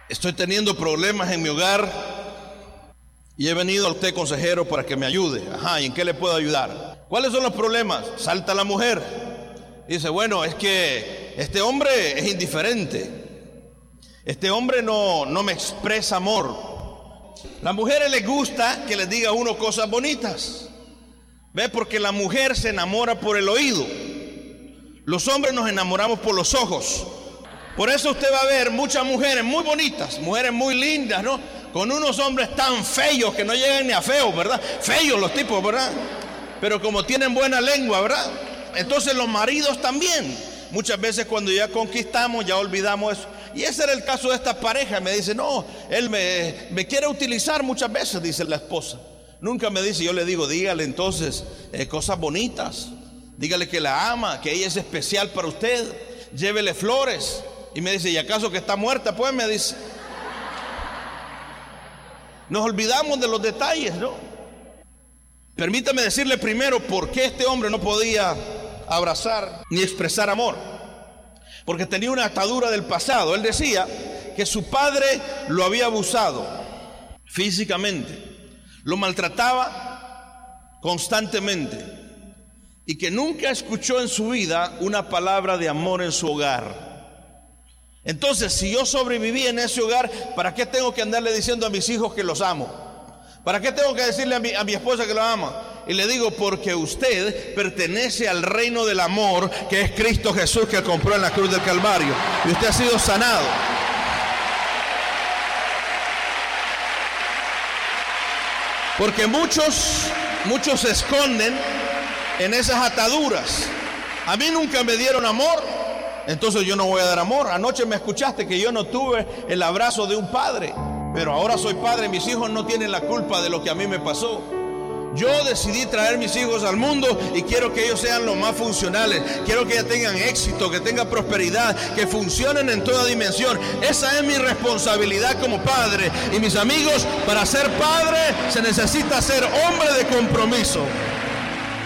Estoy teniendo problemas en mi hogar y he venido a usted, consejero, para que me ayude. Ajá, ¿y en qué le puedo ayudar? ¿Cuáles son los problemas? Salta la mujer. Dice, bueno, es que este hombre es indiferente. Este hombre no me expresa amor. Las mujeres les gusta que les diga a uno cosas bonitas. ¿Ve? Porque la mujer se enamora por el oído. Los hombres nos enamoramos por los ojos. Por eso usted va a ver muchas mujeres muy bonitas, mujeres muy lindas, ¿no? Con unos hombres tan feos que no llegan ni a feos, ¿verdad? Feos los tipos, ¿verdad? Pero como tienen buena lengua, ¿verdad? Entonces los maridos también. Muchas veces cuando ya conquistamos, ya olvidamos eso. Y ese era el caso de esta pareja. Me dice, no, él me quiere utilizar muchas veces, dice la esposa. Nunca me dice, yo le digo, dígale entonces cosas bonitas. Dígale que la ama, que ella es especial para usted. Llévele flores. Y me dice, ¿y acaso que está muerta? Pues me dice. Nos olvidamos de los detalles, ¿no? Permítame decirle primero por qué este hombre no podía abrazar ni expresar amor. Porque tenía una atadura del pasado. Él decía que su padre lo había abusado físicamente, lo maltrataba constantemente y que nunca escuchó en su vida una palabra de amor en su hogar. Entonces, si yo sobreviví en ese hogar, ¿para qué tengo que andarle diciendo a mis hijos que los amo? ¿Para qué tengo que decirle a mi esposa que los ama? Y le digo, porque usted pertenece al reino del amor, que es Cristo Jesús, que compró en la cruz del Calvario. Y usted ha sido sanado. Porque muchos se esconden en esas ataduras. A mí nunca me dieron amor, entonces yo no voy a dar amor. Anoche me escuchaste que yo no tuve el abrazo de un padre, pero ahora soy padre. Mis hijos no tienen la culpa de lo que a mí me pasó. Yo decidí traer mis hijos al mundo y quiero que ellos sean los más funcionales. Quiero que ellos tengan éxito, que tengan prosperidad, que funcionen en toda dimensión. Esa es mi responsabilidad como padre. Y mis amigos, para ser padre se necesita ser hombre de compromiso.